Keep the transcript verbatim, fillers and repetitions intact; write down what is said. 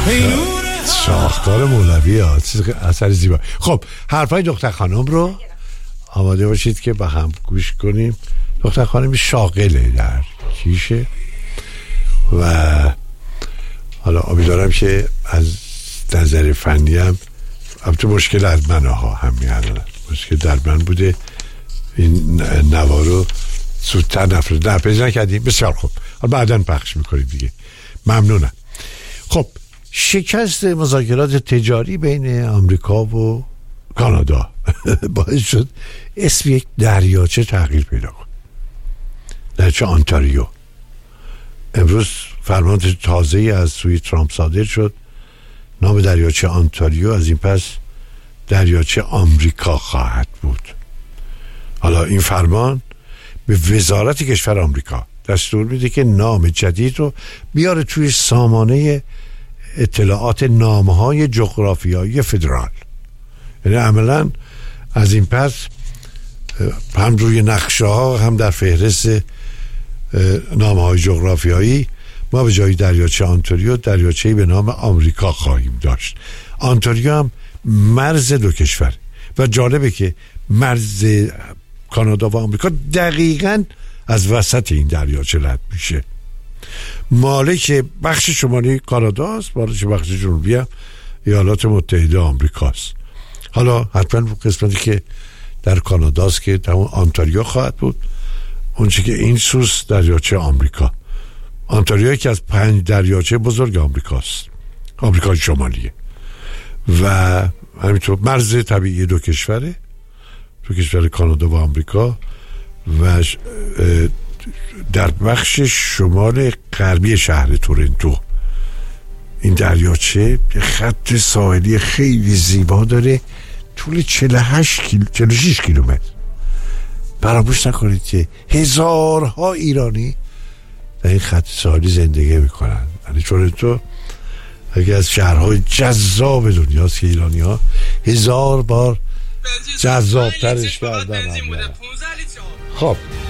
شاهکار مولوی ها، اثر زیبا. خب حرفای دختر خانم رو آماده باشید که با هم گوش کنیم. دختر خانم شاغله در کیشه و حالا امیدوارم که از نظر فنی هم البته مشکل از من ها هم میارن، مشکل در من بوده این نوارو زودتر نفرد نه پیدا نکردیم. بسیار خوب، حالا بعداً پخش میکنیم دیگه. ممنونم. خب شکست مذاکرات تجاری بین آمریکا و کانادا باعث شد اسم یک دریاچه تغییر پیدا کن، دریاچه آنتاریو. امروز فرمان تازه‌ای از سوی ترامپ صادر شد، نام دریاچه آنتاریو از این پس دریاچه آمریکا خواهد بود. حالا این فرمان به وزارت کشور آمریکا دستور میده که نام جدید رو بیاره توی سامانه اطلاعات نامه‌های جغرافیایی فدرال. یعنی عملاً از این پس هم روی نقشه ها هم در فهرست نامه‌های جغرافیایی ما به جای دریاچه آنتاریو دریاچه‌ای به نام آمریکا خواهیم داشت. آنتاریو هم مرز دو کشور و جالبه که مرز کانادا و آمریکا دقیقاً از وسط این دریاچه رد میشه. مالک بخش شمالی کانادا است، مالک بخش جنوبی هم ایالات متحده آمریکاست. حالا حتما قسمتی که در کاناداست که در آنتاریو خواهد بود، اونچه که این سوس دریاچه آمریکا. آنتاریو که از پنج دریاچه بزرگ آمریکاست، آمریکای شمالیه و همینطور مرز طبیعی دو کشوره، دو کشور کانادا و آمریکا و در بخش شمال غربی شهر تورنتو این دریاچه خط ساحلی خیلی زیبا داره، طول چهل و هشت کیلو چهل و شش کیلومتر. فراموش نکنید که هزارها ایرانی در این خط ساحلی زندگی میکنن. یعنی تورنتو یکی از شهرهای جذاب دنیاست که ایرانی ها هزار بار جذابترش کردن. خب